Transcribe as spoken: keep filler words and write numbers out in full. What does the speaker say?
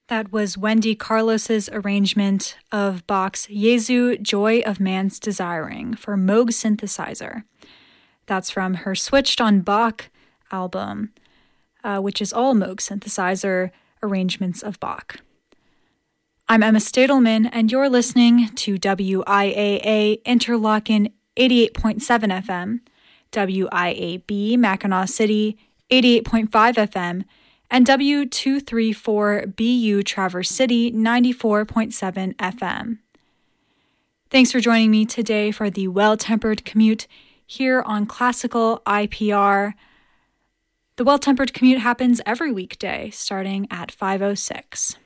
That was Wendy Carlos's arrangement of Bach's Jesu, Joy of Man's Desiring for Moog synthesizer. That's from her Switched on Bach album, uh, which is all Moog synthesizer arrangements of Bach. I'm Emma Stadelman, and you're listening to W I A A Interlochen eighty-eight point seven F M, W I A B Mackinac City eighty-eight point five F M, and W two thirty-four B U Traverse City ninety-four point seven F M. Thanks for joining me today for the Well-Tempered Commute here on Classical I P R. The Well-Tempered Commute happens every weekday starting at five oh six.